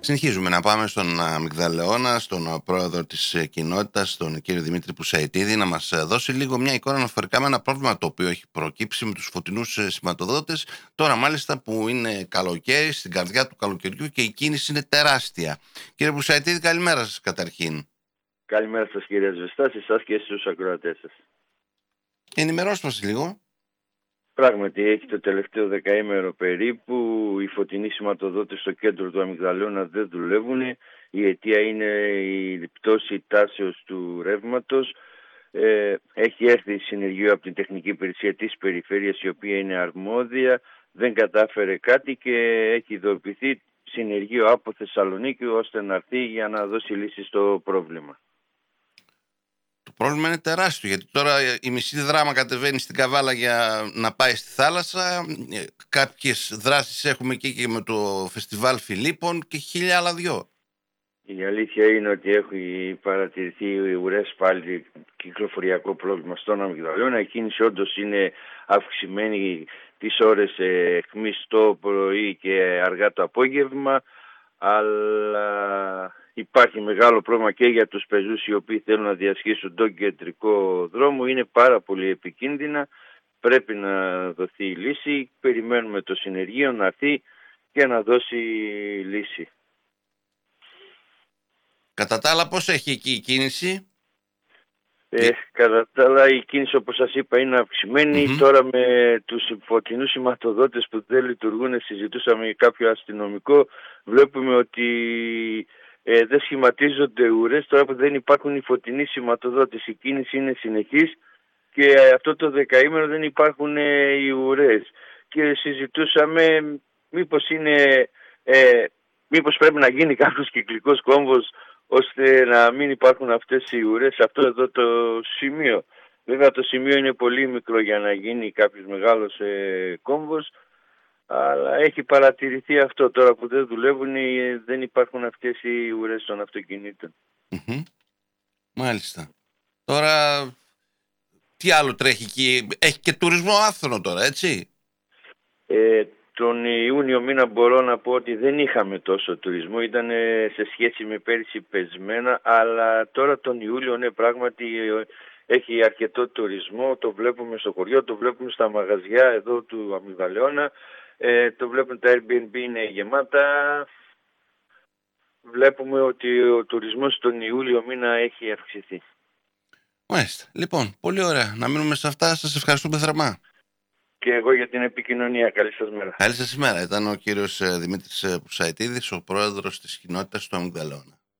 Συνεχίζουμε να πάμε στον Αμυγδαλεώνα, στον πρόεδρο της κοινότητας, τον κύριο Δημήτρη Πουσαϊτίδη, να μας δώσει λίγο μια εικόνα αναφορικά με ένα πρόβλημα το οποίο έχει προκύψει με τους φωτεινούς σηματοδότες. Τώρα μάλιστα που είναι καλοκαίρι, στην καρδιά του καλοκαιριού και η κίνηση είναι τεράστια. Κύριε Πουσαϊτίδη, καλημέρα σας καταρχήν. Καλημέρα σας κύριε Σβεστά, σε εσάς και στους ακροατές σας. Ενημερώστε μας λίγο. Πράγματι έχει το τελευταίο δεκαήμερο περίπου, οι φωτεινοί σηματοδότες στο κέντρο του Αμυγδαλεώνα δεν δουλεύουν. Η αιτία είναι η πτώση τάσεως του ρεύματος. Έχει έρθει συνεργείο από την τεχνική υπηρεσία της περιφέρειας, η οποία είναι αρμόδια, δεν κατάφερε κάτι και έχει ειδοποιηθεί συνεργείο από Θεσσαλονίκη ώστε να έρθει για να δώσει λύση στο πρόβλημα. Το πρόβλημα είναι τεράστιο, γιατί τώρα η μισή δράμα κατεβαίνει στην Καβάλα για να πάει στη θάλασσα. Κάποιες δράσεις έχουμε και με το φεστιβάλ Φιλίππων και χίλια άλλα δυο. Η αλήθεια είναι ότι έχει παρατηρηθεί ουρές πάλι κυκλοφοριακό πρόβλημα στον Αμυγδαλεώνα. Η κίνηση όντως είναι αυξημένη τις ώρες αιχμής το πρωί και αργά το απόγευμα, αλλά υπάρχει μεγάλο πρόβλημα και για τους πεζούς οι οποίοι θέλουν να διασχίσουν τον κεντρικό δρόμο. Είναι πάρα πολύ επικίνδυνα, πρέπει να δοθεί λύση. Περιμένουμε το συνεργείο να έρθει και να δώσει λύση. Κατά τα άλλα, πώς έχει εκεί η κίνηση? Κατά τα άλλα, η κίνηση, όπως σας είπα, είναι αυξημένη. Τώρα με τους φωτεινούς σηματοδότες που δεν λειτουργούν, συζητούσαμε κάποιο αστυνομικό, βλέπουμε ότι δεν σχηματίζονται ουρές τώρα που δεν υπάρχουν οι φωτεινοί σηματοδότες. Η κίνηση είναι συνεχής και αυτό το δεκαήμερο δεν υπάρχουν οι ουρές. Και συζητούσαμε μήπως πρέπει να γίνει κάποιος κυκλικός κόμβος ώστε να μην υπάρχουν αυτές οι ουρές σε αυτό εδώ το σημείο. Βέβαια το σημείο είναι πολύ μικρό για να γίνει κάποιος μεγάλος κόμβος, αλλά έχει παρατηρηθεί αυτό τώρα που δεν δουλεύουν, δεν υπάρχουν αυτές οι ουρές των αυτοκινήτων. Μάλιστα. Τώρα τι άλλο τρέχει εκεί? Έχει και τουρισμό άφθονο τώρα, έτσι? Τον Ιούνιο μήνα μπορώ να πω ότι δεν είχαμε τόσο τουρισμό, ήταν σε σχέση με πέρυσι πεσμένα, αλλά τώρα τον Ιούλιο ναι, πράγματι έχει αρκετό τουρισμό, το βλέπουμε στο χωριό, το βλέπουμε στα μαγαζιά εδώ του Αμυγδαλεώνα, το βλέπουμε τα Airbnb είναι γεμάτα. Βλέπουμε ότι ο τουρισμός τον Ιούλιο μήνα έχει αυξηθεί. Μάλιστα. Λοιπόν, πολύ ωραία. Να μείνουμε σε αυτά. Σας ευχαριστούμε θερμά. Και εγώ για την επικοινωνία. Καλή σας μέρα. Καλή σας ημέρα. Ήταν ο κύριος Δημήτρης Πουσαϊτίδης, ο πρόεδρος της κοινότητας του Αμυγδαλεώνα.